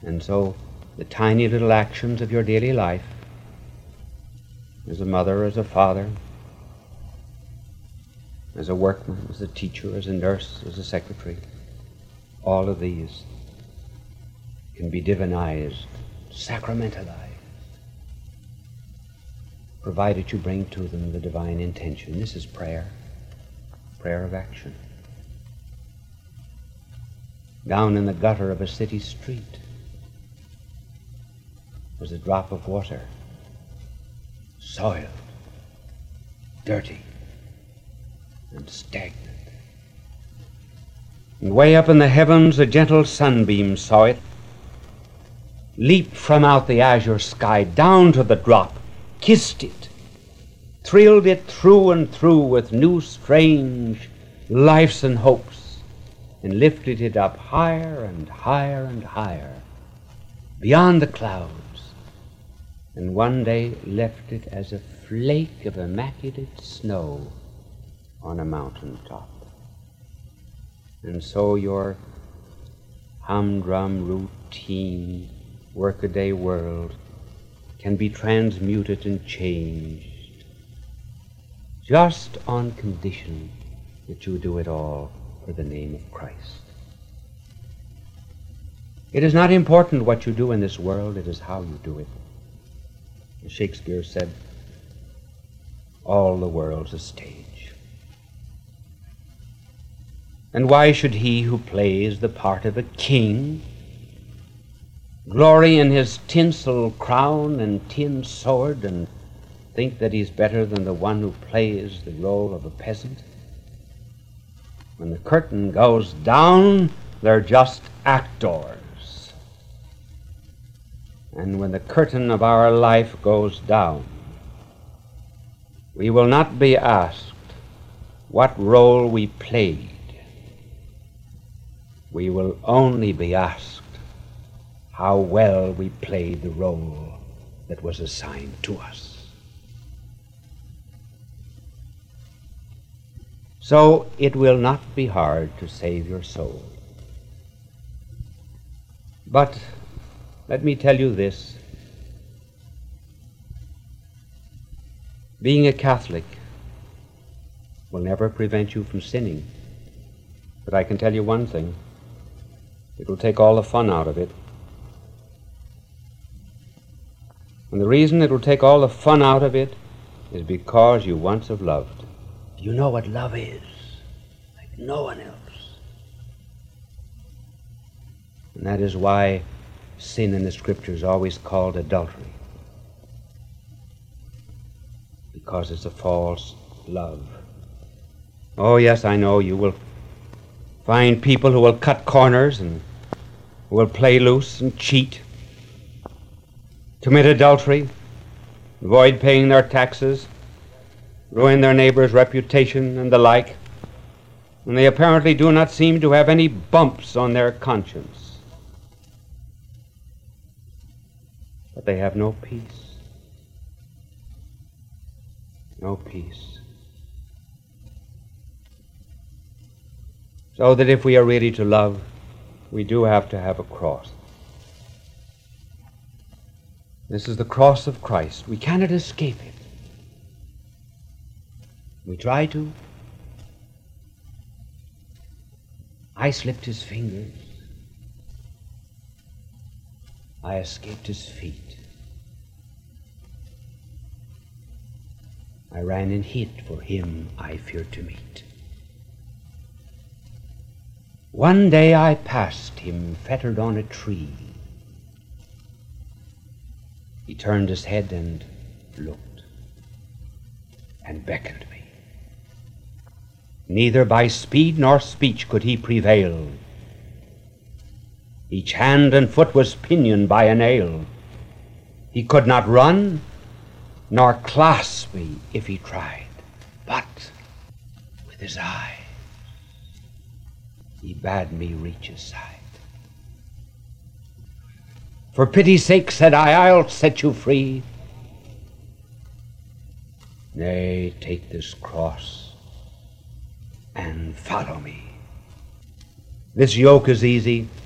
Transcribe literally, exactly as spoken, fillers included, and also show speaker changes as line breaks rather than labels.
And so the tiny little actions of your daily life, as a mother, as a father, as a workman, as a teacher, as a nurse, as a secretary, all of these can be divinized, sacramentalized, provided you bring to them the divine intention. This is prayer, prayer of action. Down in the gutter of a city street was a drop of water, soiled, dirty, and stagnant. And way up in the heavens a gentle sunbeam saw it, leaped from out the azure sky down to the drop, kissed it, thrilled it through and through with new strange lives and hopes, and lifted it up higher and higher and higher, beyond the clouds, and one day left it as a flake of immaculate snow on a mountain top. And so your humdrum, routine, workaday world can be transmuted and changed, just on condition that you do it all for the name of Christ. It is not important what you do in this world, it is how you do it. As Shakespeare said, all the world's a stage. And why should he who plays the part of a king glory in his tinsel crown and tin sword and think that he's better than the one who plays the role of a peasant? When the curtain goes down, they're just actors. And when the curtain of our life goes down, we will not be asked what role we played. We will only be asked how well we played the role that was assigned to us. So it will not be hard to save your soul. But let me tell you this. Being a Catholic will never prevent you from sinning. But I can tell you one thing. It will take all the fun out of it. And the reason it will take all the fun out of it is because you once have loved. You know what love is, like no one else. And that is why sin in the Scripture is always called adultery. Because it's a false love. Oh yes, I know you will find people who will cut corners and who will play loose and cheat, commit adultery, avoid paying their taxes, ruin their neighbor's reputation and the like, and they apparently do not seem to have any bumps on their conscience. But they have no peace. No peace. So that if we are really to love, we do have to have a cross. This is the cross of Christ. We cannot escape it. We try to. I slipped his fingers. I escaped his feet. I ran and hid for him I feared to meet. One day I passed him fettered on a tree. He turned his head and looked and beckoned me. Neither by speed nor speech could he prevail. Each hand and foot was pinioned by a nail. He could not run nor clasp me if he tried, but with his eye he bade me reach his side. For pity's sake, said I, I'll set you free. Nay, take this cross and follow me. This yoke is easy,